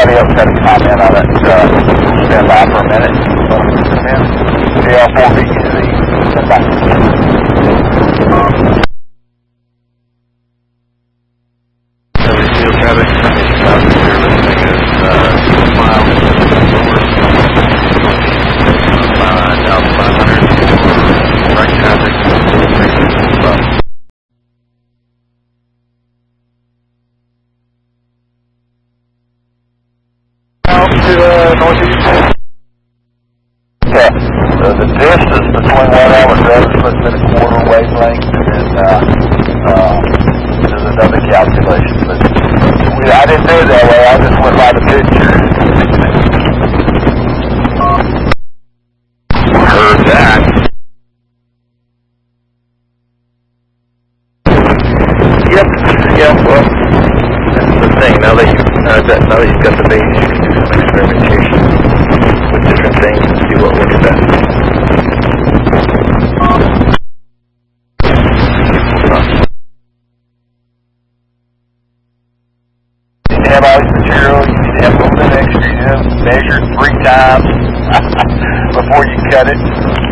anybody else got a comment on it, stand by for a minute. JL4BZ, stand by. Field traffic, right traffic, to northeast. Yeah, the distance between where I was at is supposed to be a quarter wavelength, and then there's another calculation. But I didn't do it that way, I just went by the picture. heard that. Yep, well, that's the thing. Now that you've got the base, you can do some experimentation with different things and see what works best. You need to have all these materials, you need to have a little bit extra, measure it 3 times before you cut it.